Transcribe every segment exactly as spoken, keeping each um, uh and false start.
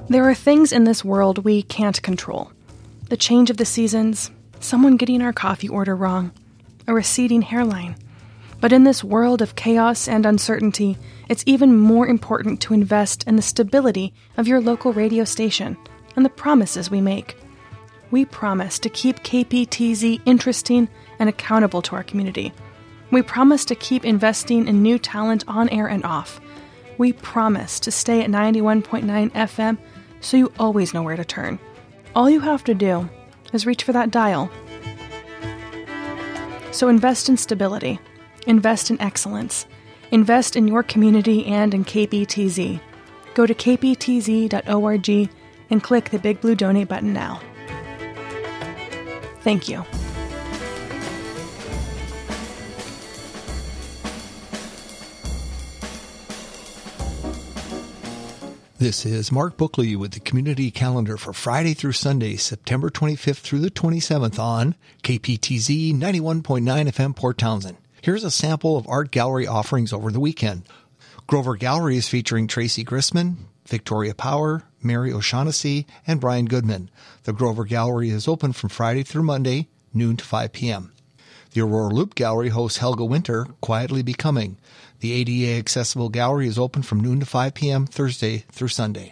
There are things in this world we can't control. The change of the seasons, someone getting our coffee order wrong, a receding hairline. But in this world of chaos and uncertainty, it's even more important to invest in the stability of your local radio station and the promises we make. We promise to keep K P T Z interesting and accountable to our community. We promise to keep investing in new talent on air and off. We promise to stay at ninety-one point nine F M so you always know where to turn. All you have to do is reach for that dial. So invest in stability. Invest in excellence. Invest in your community and in K P T Z. Go to k p t z dot org and click the big blue donate button now. Thank you. This is Mark Bookley with the Community Calendar for Friday through Sunday, September twenty-fifth through the twenty-seventh on K P T Z ninety-one point nine F M Port Townsend. Here's a sample of art gallery offerings over the weekend. Grover Gallery is featuring Tracy Grisman, Victoria Power, Mary O'Shaughnessy, and Brian Goodman. The Grover Gallery is open from Friday through Monday, noon to five p.m. The Aurora Loop Gallery hosts Helga Winter, Quietly Becoming. The A D A Accessible Gallery is open from noon to five p.m. Thursday through Sunday.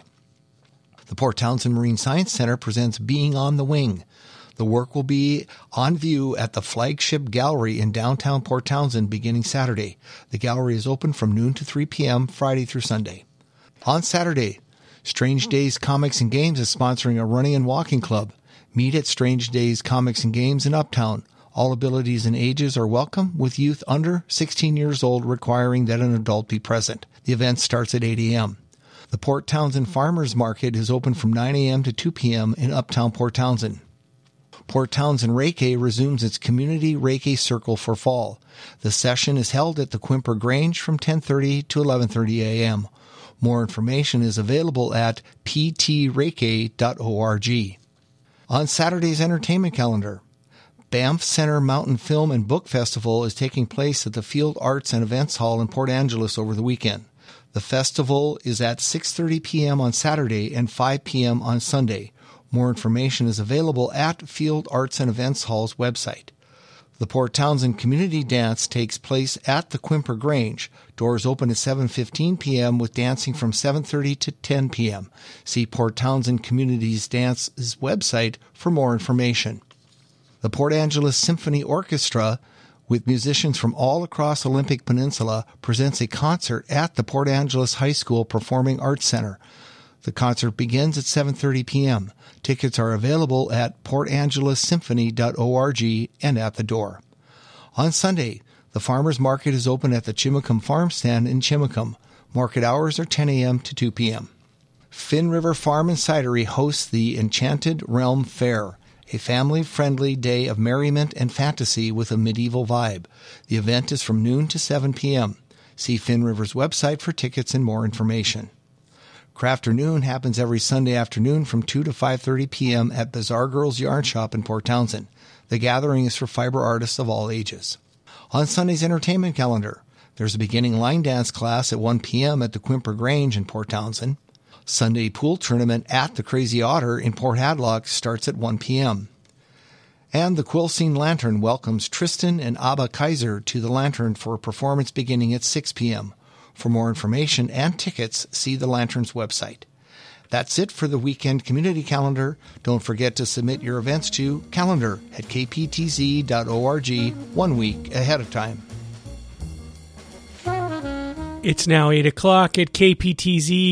The Port Townsend Marine Science Center presents Being on the Wing. The work will be on view at the Flagship Gallery in downtown Port Townsend beginning Saturday. The gallery is open from noon to three p.m. Friday through Sunday. On Saturday, Strange Days Comics and Games is sponsoring a running and walking club. Meet at Strange Days Comics and Games in Uptown. All abilities and ages are welcome, with youth under sixteen years old requiring that an adult be present. The event starts at eight a.m. The Port Townsend Farmers Market is open from nine a.m. to two p.m. in Uptown Port Townsend. Port Townsend Reiki resumes its Community Reiki Circle for fall. The session is held at the Quimper Grange from ten thirty to eleven thirty a.m. More information is available at p t reiki dot org. On Saturday's entertainment calendar, Banff Center Mountain Film and Book Festival is taking place at the Field Arts and Events Hall in Port Angeles over the weekend. The festival is at six thirty p.m. on Saturday and five p.m. on Sunday. More information is available at Field Arts and Events Hall's website. The Port Townsend Community Dance takes place at the Quimper Grange. Doors open at seven fifteen p.m. with dancing from seven thirty to ten p.m. See Port Townsend Community's Dance's website for more information. The Port Angeles Symphony Orchestra, with musicians from all across Olympic Peninsula, presents a concert at the Port Angeles High School Performing Arts Center. The concert begins at seven thirty p.m. Tickets are available at port angeles symphony dot org and at the door. On Sunday, the Farmers Market is open at the Chimacum Farm Stand in Chimacum. Market hours are ten a.m. to two p.m. Finn River Farm and Cidery hosts the Enchanted Realm Fair, a family-friendly day of merriment and fantasy with a medieval vibe. The event is from noon to seven p.m. See Finn River's website for tickets and more information. Crafternoon happens every Sunday afternoon from two to five thirty p.m. at Bazaar Girls Yarn Shop in Port Townsend. The gathering is for fiber artists of all ages. On Sunday's entertainment calendar, there's a beginning line dance class at one p.m. at the Quimper Grange in Port Townsend. Sunday pool tournament at the Crazy Otter in Port Hadlock starts at one p.m. And the Quilcene Lantern welcomes Tristan and Abba Kaiser to the Lantern for a performance beginning at six p.m. For more information and tickets, see the Lantern's website. That's it for the weekend community calendar. Don't forget to submit your events to calendar at k p t z dot org one week ahead of time. It's now eight o'clock at K P T Z.